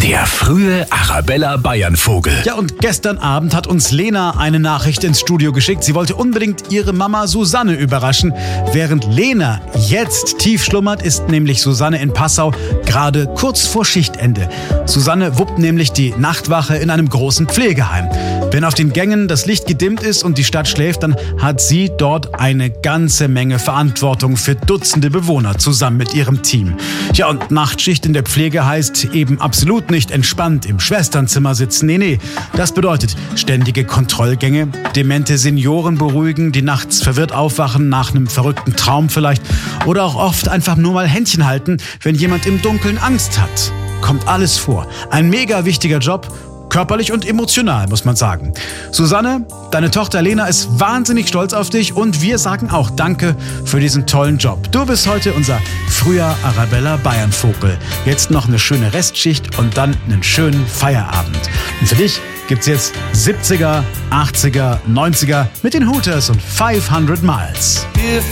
Der frühe Arabella Bayern-Vogel. Ja, und gestern Abend hat uns Lena eine Nachricht ins Studio geschickt. Sie wollte unbedingt ihre Mama Susanne überraschen. Während Lena jetzt tief schlummert, ist nämlich Susanne in Passau gerade kurz vor Schichtende. Susanne wuppt nämlich die Nachtwache in einem großen Pflegeheim. Wenn auf den Gängen das Licht gedimmt ist und die Stadt schläft, dann hat sie dort eine ganze Menge Verantwortung für Dutzende Bewohner zusammen mit ihrem Team. Ja, und Nachtschicht in der Pflege heißt eben absolut nicht entspannt im Schwesternzimmer sitzen. Nee, das bedeutet ständige Kontrollgänge, demente Senioren beruhigen, die nachts verwirrt aufwachen, nach einem verrückten Traum vielleicht, oder auch oft einfach nur mal Händchen halten, wenn jemand im Dunkeln Angst hat. Kommt alles vor. Ein mega wichtiger Job, körperlich und emotional, muss man sagen. Susanne, deine Tochter Lena ist wahnsinnig stolz auf dich und wir sagen auch Danke für diesen tollen Job. Du bist heute unser früher Arabella Bayern-Vogel. Jetzt noch eine schöne Restschicht und dann einen schönen Feierabend. Und für dich gibt's jetzt 70er, 80er, 90er mit den Hooters und 500 Miles. If